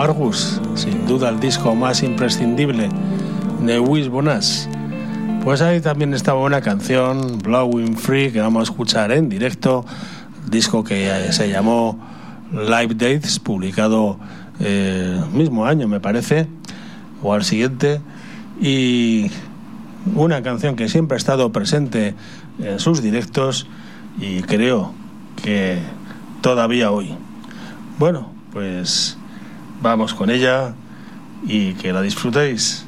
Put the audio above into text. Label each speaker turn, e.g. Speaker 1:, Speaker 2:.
Speaker 1: Argus, sin duda el disco más imprescindible de Louis Bonnas. Pues ahí también estaba una canción, Blowing Free, que vamos a escuchar en directo, disco que se llamó Live Dates, publicado mismo año me parece, o al siguiente, y una canción que siempre ha estado presente en sus directos y creo que todavía hoy. Bueno, pues vamos con ella y que la disfrutéis.